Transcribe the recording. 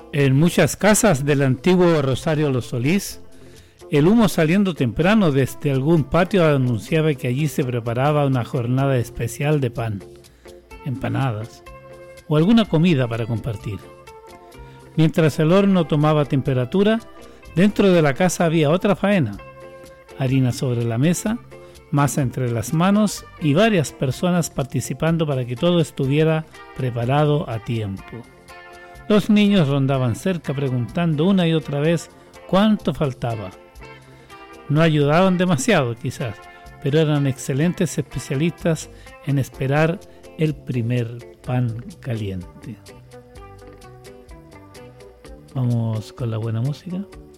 En muchas casas del antiguo Rosario Los Solís, el humo saliendo temprano desde algún patio anunciaba que allí se preparaba una jornada especial de pan, empanadas o alguna comida para compartir. Mientras el horno tomaba temperatura, dentro de la casa había otra faena: harina sobre la mesa, masa entre las manos y varias personas participando para que todo estuviera preparado a tiempo. Los niños rondaban cerca preguntando una y otra vez cuánto faltaba. No ayudaban demasiado quizás, pero eran excelentes especialistas en esperar el primer pan caliente. Vamos con la buena música.